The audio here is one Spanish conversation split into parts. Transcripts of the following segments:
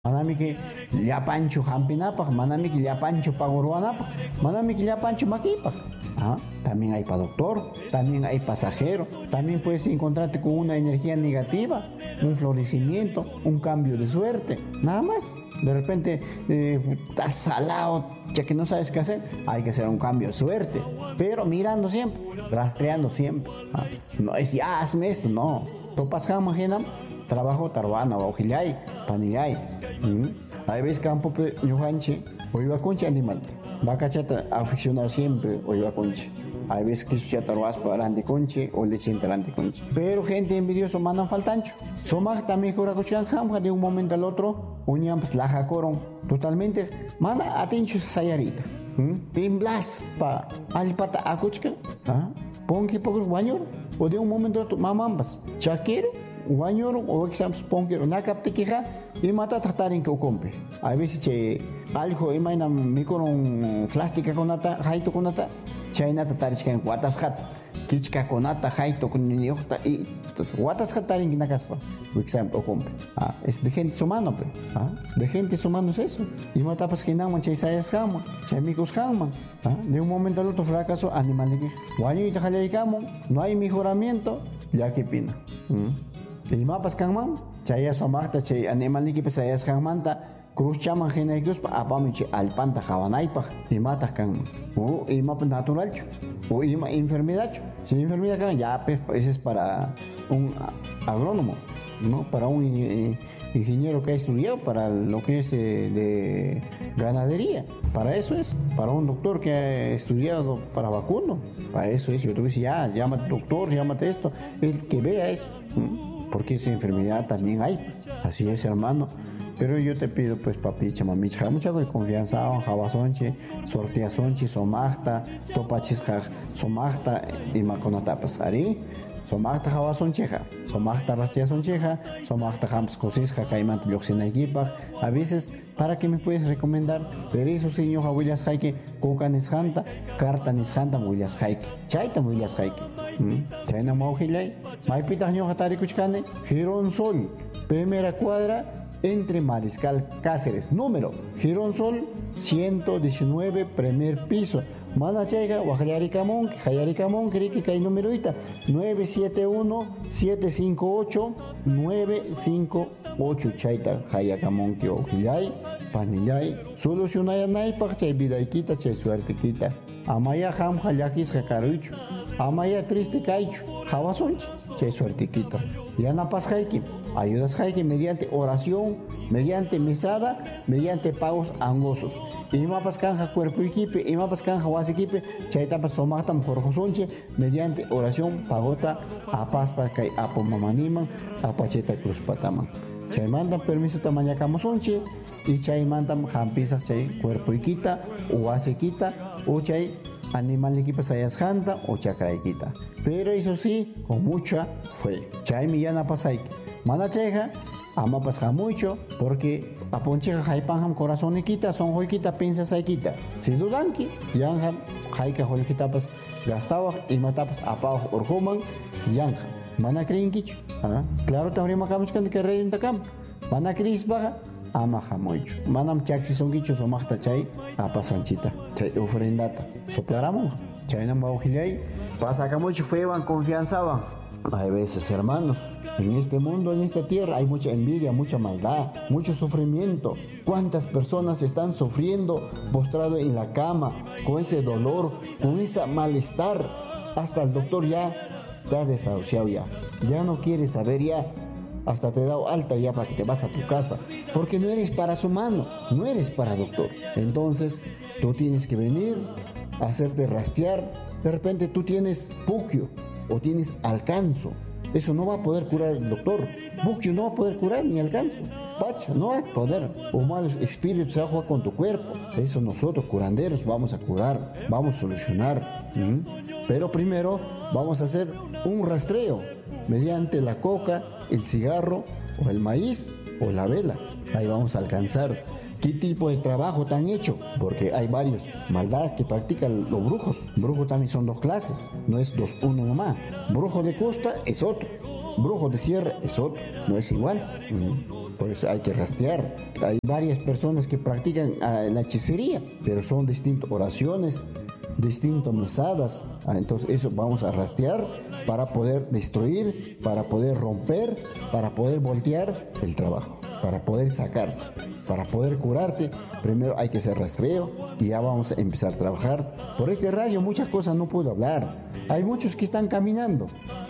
Manamiki llapanchu hampinapaq, manamiki llapanchu pagurwanapaq, manamiki llapanchu makiipaq. ¿Ah? También hay para doctor, también hay pasajero, también puedes encontrarte con una energía negativa, un florecimiento, un cambio de suerte, nada más. De repente estás salado, ya que no sabes qué hacer, hay que hacer un cambio de suerte, pero mirando siempre, rastreando siempre. ¿Ah? No es ya hazme esto, no. Topas jamajena, trabajo tarwana, ojillay, panillay. Hay veces campo ñujanchi, oiva concha animal. Vaca chata aficionado siempre oiva concha. Hay veces que su chata roaspa arante conche o leche entrante conche. Pero gente envidiosa mandan faltancho. Somag también cura cochilan jamja de un momento al otro, uñan pues la jacoron. Totalmente, mana atencho sayarita. Temblas pa alpata acuchka. Ponque poco guañor. O de un momento al otro, mamambas. Chaquero. Guañoro o exams ponquero nakapte queja y mata tratarin que ocompe. A veces che algo imaina micron plástica conata jaito conata chaina tatariscan watashat kichka conata jaito con niñota y watashat tarin nakaspa exam ocompe. Es de gente humano pe. De gente humano es eso. Y mata pas que naman che sayas jama, che amigos jama. De un momento al otro fracaso animal que guaño y tajalaycamo, no hay mejoramiento, ya que pina. Y mapas kangman, chaya somachta chay animal niki pesayas kangmanta, cruz chaman gene cruz pa apamichi alpanta javanaipa, y matas kangman. O y mapa natural chu, o y enfermedad chu. Si enfermedad kang ya pues ese es para un agrónomo, no para un ingeniero que ha estudiado para lo que es de ganadería. Para eso es, para un doctor que ha estudiado para vacuno. Para eso es, yo te voy a decir, ya, llámate doctor, llámate esto, el que vea eso. Porque esa enfermedad también hay, así es hermano. Pero yo te pido pues papicha, mamicha, mucha confianza, jabasonche, sorteasonche, somachta, topachisja, somachta y maconatapas, ¿ari? Somachta jabasoncheja, somachta rastiasoncheja, somachta jams cosisja, caimant lioxinaikipa. A veces, ¿para qué me puedes recomendar? Pero eso señor Williams Haike, coca nishanta, carta nishanta Williams Haike, chaita Williams Haike. Chaina maujilay, maipita ñoja tarikuchkane, Gironsol, primera cuadra, entre Mariscal Cáceres, número, Gironsol 119, primer piso. Mana chayga, Huajayarikamon, Jayarikamon, Kriki Kay numeroita 971-758-958. Chaita, Jayakamon, Kiojillay, Panillay, solucionaya naipach, chay vidaykita, chay suertequita. Amaya ham hayakis jakarucho. Amaya triste kaichu, jabasonchi, chay suertequita. Yana pas haiki, ayudas haiki mediante oración, mediante mesada, mediante pagos angosos. Imapas canja cuerpo equipe, imapas canja wasiquipe, chaitapas somatam jorjosonche, mediante oración, pagota, apaspa kay apomamaniman, apacheta cruz pataman. Chay mandan permiso tamañacamosonche, y chay mandan jampisas chay cuerpo iquita, o wasiquita, o chay animal equipa sayas janta, o chacraiquita. Pero eso sí, con mucha fe. Chay millana pasaik. Mana cheja, amapas mucho, porque aponcheja jaipanjam corazón equita, son joiquita, piensa saiquita. Si dudanki, yanjam, jaika joiquitapas gastaba y matapas apajo orjoman, yanjam. Mana creen kichu. Claro, también macamos que rey un tacam. Mana cris baja, ama jamoicho. Manam chaxi son kichu, somachta chay, apasanchita, chay ofrendata. Soplaramos, chay no maujillay, pasa camucho feban, confianzaban. Hay veces, hermanos, en este mundo, en esta tierra, hay mucha envidia, mucha maldad, mucho sufrimiento. ¿Cuántas personas están sufriendo, postrado en la cama, con ese dolor, con ese malestar? Hasta el doctor ya te ha desahuciado ya no quiere saber ya, hasta te da alta ya para que te vas a tu casa, porque no eres para su mano, no eres para doctor. Entonces, tú tienes que venir a hacerte rastrear. De repente tú tienes puquio, o tienes alcanzo. Eso no va a poder curar el doctor. Buquio no va a poder curar ni alcanzo. Pacha, no va a poder. O malos espíritus se va a jugar con tu cuerpo. Eso nosotros, curanderos, vamos a curar, vamos a solucionar. Pero primero vamos a hacer un rastreo mediante la coca, el cigarro, o el maíz, o la vela. Ahí vamos a alcanzar qué tipo de trabajo te han hecho, porque hay varios maldad que practican los brujos. Brujos también son dos clases, no es uno nomás. Brujo de costa es otro, brujo de sierra es otro, no es igual. Por eso hay que rastrear. Hay varias personas que practican la hechicería, pero son distintas oraciones, distintas mesadas. Entonces eso vamos a rastrear para poder destruir, para poder romper, para poder voltear el trabajo, para poder sacar, para poder curarte. Primero hay que hacer rastreo y ya vamos a empezar a trabajar. Por este radio muchas cosas no puedo hablar. Hay muchos que están caminando,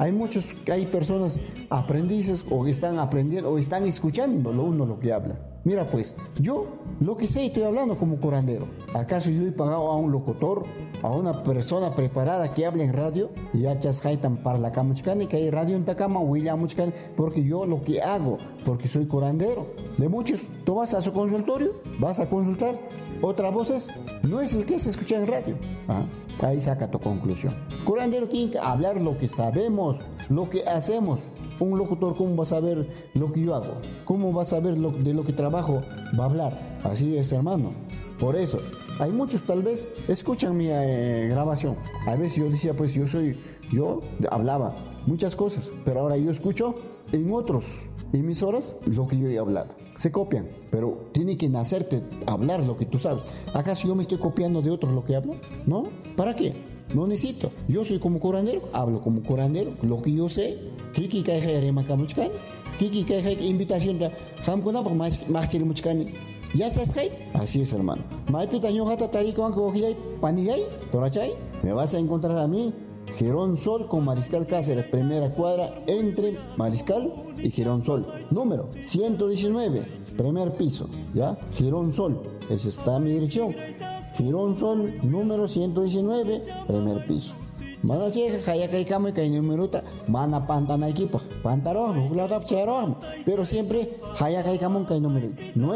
hay personas aprendices o que están aprendiendo o están escuchando lo que habla. Mira pues, yo lo que sé estoy hablando como curandero. ¿Acaso yo he pagado a un locutor, a una persona preparada que hable en radio? Ya chasjaitan para la camuchcani, que hay radio en Tacama, William Muchcani, porque yo lo que hago, porque soy curandero. De muchos, tú vas a su consultorio, vas a consultar, otras voces, no es el que se escucha en radio. Ahí saca tu conclusión. Curandero tiene que hablar lo que sabemos, lo que hacemos. Un locutor, ¿cómo va a saber lo que yo hago? ¿Cómo va a saber de lo que trabajo? Va a hablar. Así es, hermano. Por eso, hay muchos tal vez escuchan mi grabación. A veces yo decía, pues yo hablaba muchas cosas, pero ahora yo escucho en otros emisoras lo que yo he hablado. Se copian, pero tiene que nacerte hablar lo que tú sabes. ¿Acaso yo me estoy copiando de otros lo que hablan? ¿No? ¿Para qué? No necesito. Yo soy como curandero, hablo como curandero, lo que yo sé. Kiki kai rema kamuchkani, kiki kai invitación de hamkuna por más muchkani. Ya chaskai, así es, hermano. Maipita ñojata tariko anko ojillay panillay, torachay. Me vas a encontrar a mí, Girón Sol con Mariscal Cáceres, primera cuadra entre Mariscal y Girón Sol. Número 119, primer piso, ¿ya? Girón Sol, esa está mi dirección. Girón Sol, número 119, primer piso. Mana cheja kaya kay kamo kay numeruta mana pantana equipo pantaron jugador cheron, pero siempre haya kay kamo kay número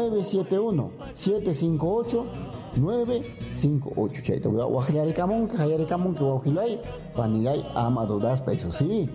971 758 958 chaito wajari kamo que wajilay panilay amado das pesos sí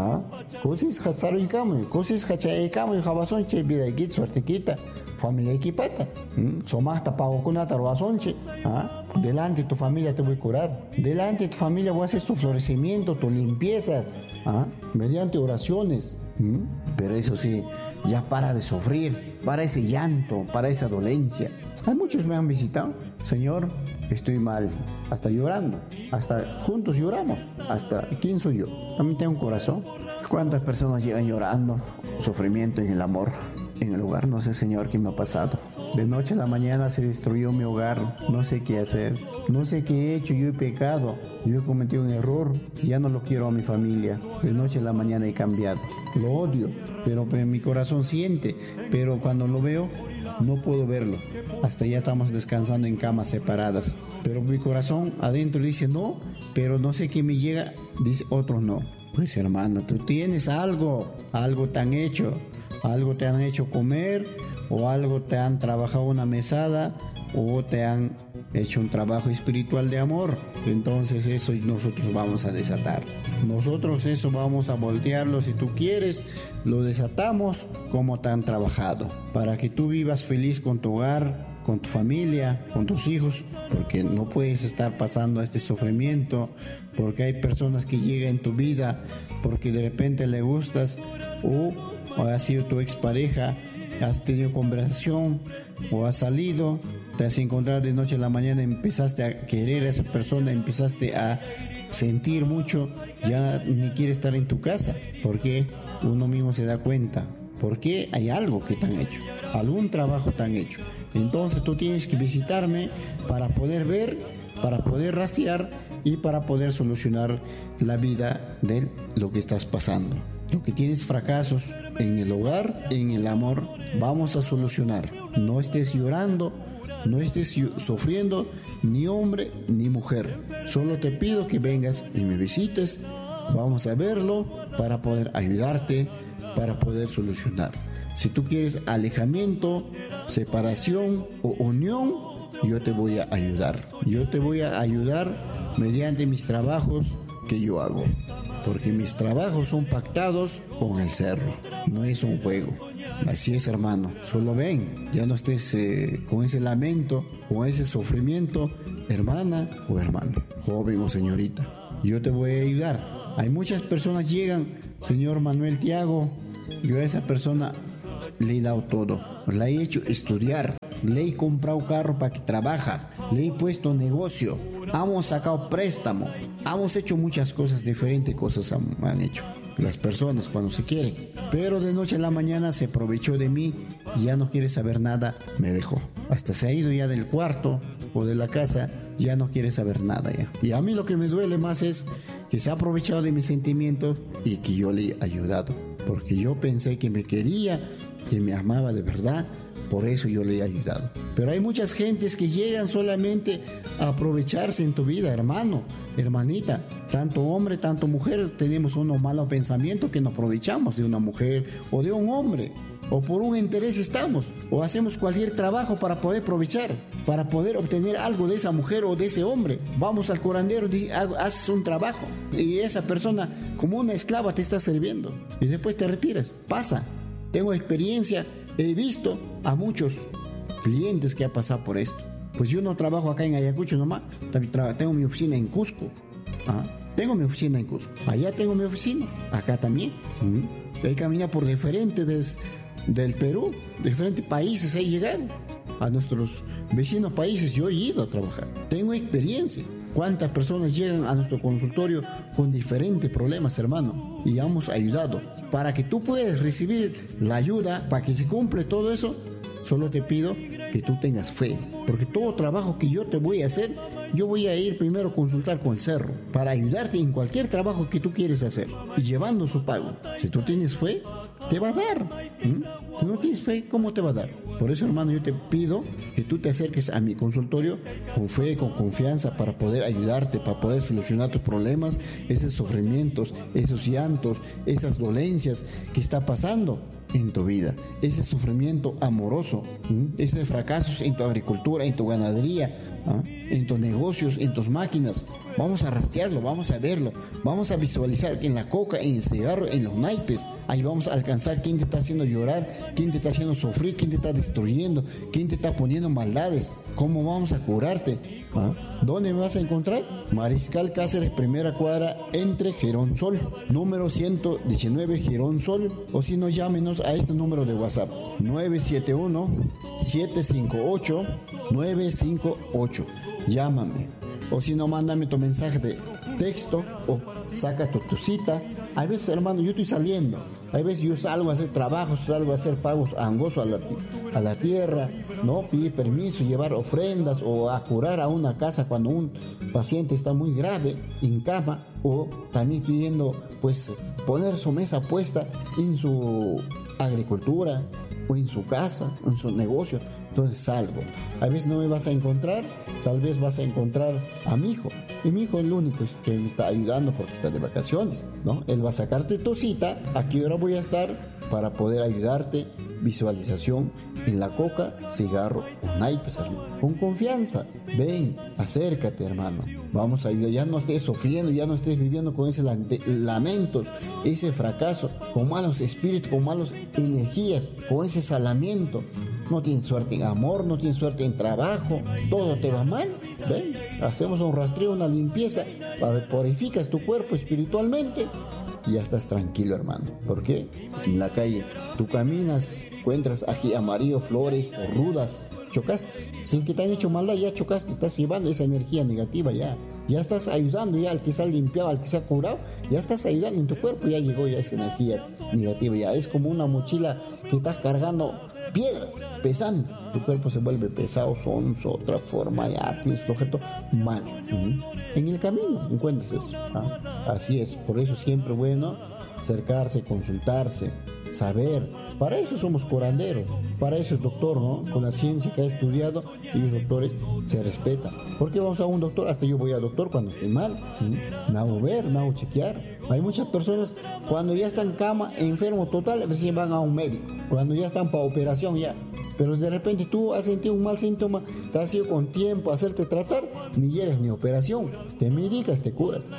cosis hasaru kamo cosis hachay kamo jabason che vida git suerte quita familia equipata somasta pago kunata roasonche delante de tu familia te voy a curar, delante de tu familia voy a hacer tu florecimiento, tus limpiezas, mediante oraciones. Pero eso sí, ya para de sufrir, para ese llanto, para esa dolencia. Hay muchos me han visitado, Señor, estoy mal, hasta llorando, hasta juntos lloramos, hasta ¿quién soy yo? También tengo un corazón. ¿Cuántas personas llegan llorando? Sufrimiento en el amor. En el hogar, no sé, Señor, qué me ha pasado. De noche a la mañana se destruyó mi hogar. No sé qué hacer. No sé qué he hecho. Yo he pecado. Yo he cometido un error. Ya no lo quiero a mi familia. De noche a la mañana he cambiado. Lo odio. Pero mi corazón siente. Pero cuando lo veo, no puedo verlo. Hasta ya estamos descansando en camas separadas. Pero mi corazón adentro dice no. Pero no sé qué me llega. Dice otros no. Pues hermano, tú tienes algo te han hecho. Algo te han hecho comer, o algo te han trabajado una mesada, o te han hecho un trabajo espiritual de amor. Entonces eso nosotros vamos a desatar. Nosotros eso vamos a voltearlo. Si tú quieres, lo desatamos como te han trabajado. Para que tú vivas feliz con tu hogar, con tu familia, con tus hijos. Porque no puedes estar pasando este sufrimiento. Porque hay personas que llegan en tu vida porque de repente le gustas o has sido tu expareja, has tenido conversación o has salido, te has encontrado de noche a la mañana, empezaste a querer a esa persona, empezaste a sentir mucho, ya ni quiere estar en tu casa, porque uno mismo se da cuenta, porque hay algo que te han hecho, algún trabajo te han hecho. Entonces tú tienes que visitarme para poder ver, para poder rastrear y para poder solucionar la vida de lo que estás pasando. Lo que tienes fracasos en el hogar, en el amor, vamos a solucionar. No estés llorando, no estés sufriendo, ni hombre ni mujer. Solo te pido que vengas y me visites. Vamos a verlo para poder ayudarte, para poder solucionar. Si tú quieres alejamiento, separación o unión, yo te voy a ayudar. Yo te voy a ayudar mediante mis trabajos que yo hago. Porque mis trabajos son pactados con el cerro, no es un juego. Así es, hermano, solo ven, ya no estés con ese lamento, con ese sufrimiento, hermana o hermano, joven o señorita. Yo te voy a ayudar. Hay muchas personas llegan señor Manuel Tiago, yo a esa persona le he dado todo, la he hecho estudiar, le he comprado carro para que trabaja, le he puesto negocio, hemos sacado préstamo, hemos hecho muchas cosas, diferentes cosas han hecho las personas cuando se quieren, pero de noche a la mañana se aprovechó de mí y ya no quiere saber nada, me dejó, hasta se ha ido ya del cuarto o de la casa, ya no quiere saber nada ya. Y a mí lo que me duele más es que se ha aprovechado de mis sentimientos y que yo le he ayudado, porque yo pensé que me quería, que me amaba de verdad, por eso yo le he ayudado. Pero hay muchas gentes que llegan solamente a aprovecharse en tu vida, hermano, hermanita. Tanto hombre, tanto mujer, tenemos unos malos pensamientos que nos aprovechamos de una mujer o de un hombre. O por un interés estamos, o hacemos cualquier trabajo para poder aprovechar, para poder obtener algo de esa mujer o de ese hombre. Vamos al curandero, haces un trabajo y esa persona como una esclava te está sirviendo y después te retiras. Pasa, tengo experiencia, he visto a muchos clientes que han pasado por esto. Pues yo no trabajo acá en Ayacucho nomás, tengo mi oficina en Cusco. Tengo mi oficina en Cusco, allá tengo mi oficina, acá también. He caminado por diferentes del Perú, diferentes países he llegado, a nuestros vecinos países yo he ido a trabajar, tengo experiencia. ¿Cuántas personas llegan a nuestro consultorio con diferentes problemas, hermano? Y hemos ayudado. Para que tú puedas recibir la ayuda, para que se cumple todo eso, solo te pido que tú tengas fe, porque todo trabajo que yo te voy a hacer, yo voy a ir primero a consultar con el cerro, para ayudarte en cualquier trabajo que tú quieres hacer, y llevando su pago. Si tú tienes fe, te va a dar. Si no tienes fe, ¿cómo te va a dar? Por eso, hermano, yo te pido que tú te acerques a mi consultorio con fe, con confianza, para poder ayudarte, para poder solucionar tus problemas, esos sufrimientos, esos llantos, esas dolencias que está pasando en tu vida, ese sufrimiento amoroso, esos fracasos en tu agricultura, en tu ganadería, en tus negocios, en tus máquinas. Vamos a rastrearlo, vamos a verlo, vamos a visualizar en la coca, en el cigarro, en los naipes. Ahí vamos a alcanzar quién te está haciendo llorar, quién te está haciendo sufrir, quién te está destruyendo, quién te está poniendo maldades. ¿Cómo vamos a curarte? ¿Dónde me vas a encontrar? Mariscal Cáceres, primera cuadra, entre Gerón Sol, número 119 Gerón Sol, o si no, llámenos a este número de WhatsApp, 971-758-958. Llámame. O si no, mándame tu mensaje de texto o saca tu cita. A veces, hermano, yo estoy saliendo. A veces yo salgo a hacer trabajos, salgo a hacer pagos angosos a la tierra, ¿no? Pide permiso, llevar ofrendas o a curar a una casa cuando un paciente está muy grave en cama. O también estoy yendo, pues, poner su mesa puesta en su agricultura o en su casa, en su negocio. Entonces salgo. A veces no me vas a encontrar, tal vez vas a encontrar a mi hijo. Y mi hijo es el único que me está ayudando porque está de vacaciones, ¿no? Él va a sacarte tu cita, a qué hora voy a estar para poder ayudarte. Visualización en la coca, cigarro o naipes, hermano. Con confianza. Ven, acércate, hermano. Vamos a ayudar. Ya no estés sufriendo, ya no estés viviendo con esos lamentos, ese fracaso, con malos espíritus, con malas energías, con ese salamiento. No tienes suerte en amor, no tienes suerte en trabajo, todo te va mal. Ven, hacemos un rastreo, una limpieza, purificas tu cuerpo espiritualmente y ya estás tranquilo, hermano. ¿Por qué? En la calle tú caminas, encuentras ají amarillo, flores o rudas, chocaste. Sin que te hayan hecho maldad, ya chocaste, estás llevando esa energía negativa ya. Ya estás ayudando ya al que se ha limpiado, al que se ha curado, ya estás ayudando en tu cuerpo, ya llegó ya esa energía negativa, ya es como una mochila que estás cargando piedras, pesando, tu cuerpo se vuelve pesado, sonso, otra forma, ya tienes flojero, mal. En el camino encuentras eso. Así es, por eso siempre bueno acercarse, consultarse, saber. Para eso somos curanderos, para eso es doctor, ¿no? Con la ciencia que ha estudiado, y los doctores se respetan. ¿Por qué vamos a un doctor? Hasta yo voy al doctor cuando estoy mal. Me hago ver, me hago chequear. Hay muchas personas cuando ya están en cama, enfermo total, recién van a un médico. Cuando ya están para operación ya. Pero de repente tú has sentido un mal síntoma, te has ido con tiempo a hacerte tratar, ni llegas ni operación. Te medicas, te curas.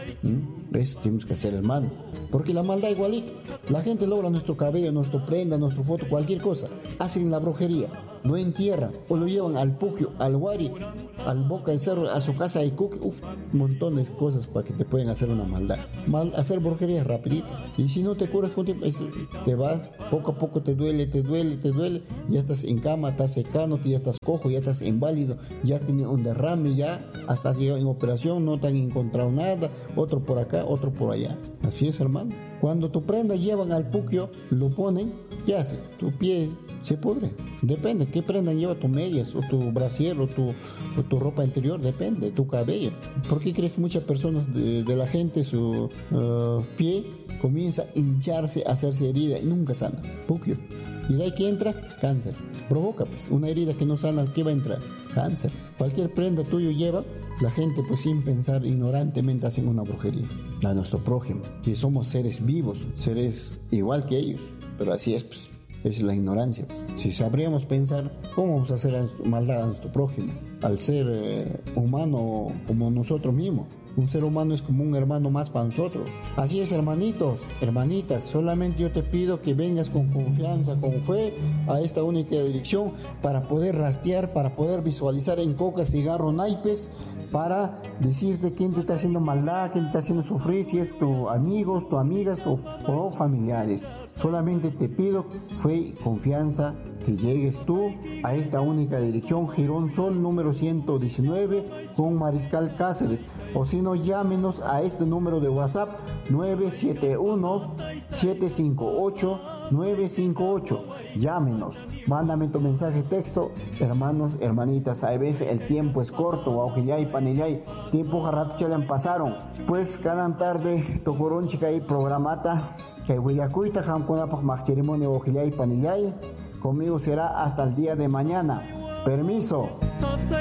Eso tenemos que hacer, hermano. Porque la maldad igualito. La gente logra nuestro cabello, nuestra prenda, nuestra foto, cualquier cosa. Hacen la brujería. lo entierran o lo llevan al Puquio, al Huari, al Boca del Cerro, a su casa de Cuque, un montón de cosas para que te pueden hacer una maldad. Hacer brujería rapidito. Y si no te curas con tiempo, te vas, poco a poco te duele, ya estás en cama, estás secando, ya estás cojo, ya estás inválido, ya has tenido un derrame, ya hasta has llegado en operación, no te han encontrado nada, otro por acá, otro por allá. Así es, hermano. Cuando tu prenda llevan al Puquio, lo ponen, ¿qué hace? Tu pie se pudre. Depende, ¿qué prenda lleva tu medias, o tu brasier, o tu ropa interior? Depende, tu cabello. ¿Por qué crees que muchas personas de la gente, su pie comienza a hincharse, a hacerse herida y nunca sana? Puquio. Y de ahí que entra, cáncer. Provoca pues una herida que no sana, ¿qué va a entrar? Cáncer. Cualquier prenda tuyo lleva, la gente pues sin pensar, ignorantemente hacen una brujería a nuestro prójimo, que somos seres vivos, seres igual que ellos, pero así es pues. Es la ignorancia. Si sabríamos pensar, ¿cómo vamos a hacer maldad a nuestro prójimo? Al ser humano como nosotros mismos. Un ser humano es como un hermano más para nosotros. Así es, hermanitos, hermanitas, solamente yo te pido que vengas con confianza, con fe a esta única dirección para poder rastrear, para poder visualizar en coca, cigarro, naipes, para decirte quién te está haciendo maldad, quién te está haciendo sufrir, si es tu amigos, tu amigas o familiares. Solamente te pido fe y confianza, que llegues tú a esta única dirección, Girón Sol número 119 con Mariscal Cáceres, o si no, llámenos a este número de WhatsApp 971-758-958. Llámenos, mándame tu mensaje texto. Hermanos, hermanitas, a veces el tiempo es corto, Guajillay, Panillay, tiempo jarrato chalan pasaron, pues cada tarde tocorón chica y programata que huillacuita jamconapaj más ceremonia Guajillay, Panillay. Conmigo será hasta el día de mañana. Permiso.